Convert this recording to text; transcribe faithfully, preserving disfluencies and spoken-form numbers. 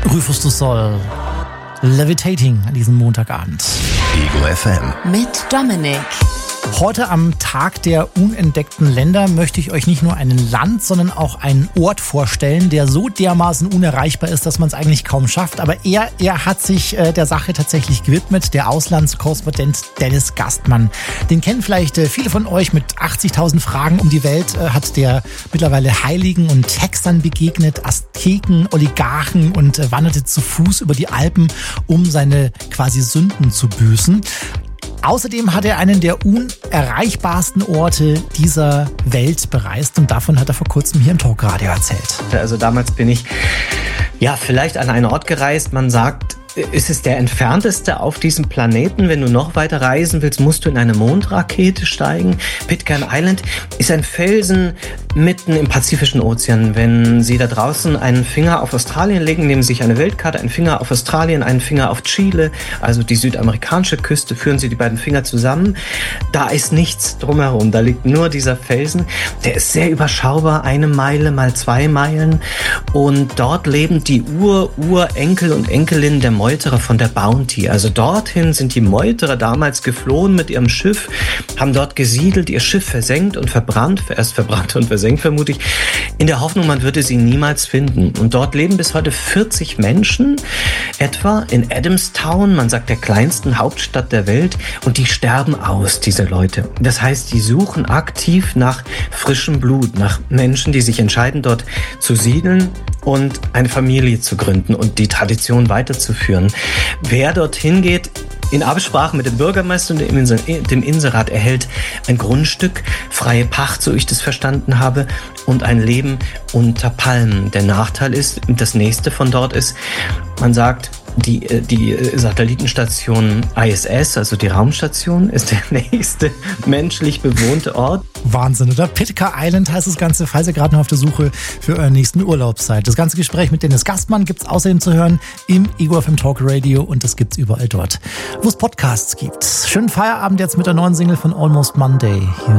Rufus du Sol, Levitating an diesem Montagabend. Ego F M. Mit Dominik. Heute am Tag der unentdeckten Länder möchte ich euch nicht nur ein Land, sondern auch einen Ort vorstellen, der so dermaßen unerreichbar ist, dass man es eigentlich kaum schafft. Aber er, er hat sich äh, der Sache tatsächlich gewidmet, der Auslandskorrespondent Dennis Gastmann. Den kennen vielleicht äh, viele von euch. Mit achtzigtausend Fragen um die Welt äh, hat der mittlerweile Heiligen und Hexern begegnet, Azteken, Oligarchen und äh, wanderte zu Fuß über die Alpen, um seine quasi Sünden zu büßen. Außerdem hat er einen der unerreichbarsten Orte dieser Welt bereist und davon hat er vor kurzem hier im Talkradio erzählt. Also damals bin ich ja vielleicht an einen Ort gereist, man sagt, ist es der entfernteste auf diesem Planeten. Wenn du noch weiter reisen willst, musst du in eine Mondrakete steigen. Pitcairn Island ist ein Felsen mitten im Pazifischen Ozean. Wenn Sie da draußen einen Finger auf Australien legen, nehmen Sie sich eine Weltkarte, einen Finger auf Australien, einen Finger auf Chile, also die südamerikanische Küste, führen Sie die beiden Finger zusammen. Da ist nichts drumherum, da liegt nur dieser Felsen. Der ist sehr überschaubar, eine Meile mal zwei Meilen. Und dort leben die Ur-Urenkel und Enkelinnen der Meuterer von der Bounty. Also dorthin sind die Meuterer damals geflohen mit ihrem Schiff, haben dort gesiedelt, ihr Schiff versenkt und verbrannt, erst verbrannt und versenkt vermute ich, in der Hoffnung, man würde sie niemals finden. Und dort leben bis heute vierzig Menschen, etwa in Adamstown, man sagt der kleinsten Hauptstadt der Welt, und die sterben aus, diese Leute. Das heißt, die suchen aktiv nach frischem Blut, nach Menschen, die sich entscheiden, dort zu siedeln und eine Familie zu gründen und die Tradition weiterzuführen. Wer dorthin geht, in Absprache mit dem Bürgermeister und dem Inserat, erhält ein Grundstück, freie Pacht, so ich das verstanden habe, und ein Leben unter Palmen. Der Nachteil ist, das nächste von dort ist, man sagt, die, die Satellitenstation I S S, also die Raumstation, ist der nächste menschlich bewohnte Ort. Wahnsinn, oder? Pitcairn Island heißt das Ganze, falls ihr gerade noch auf der Suche für euren nächsten Urlaub seid. Das ganze Gespräch mit Dennis Gastmann gibt es außerdem zu hören im Ego F M Talk Radio und das gibt's überall dort, wo es Podcasts gibt. Schönen Feierabend jetzt mit der neuen Single von Almost Monday hier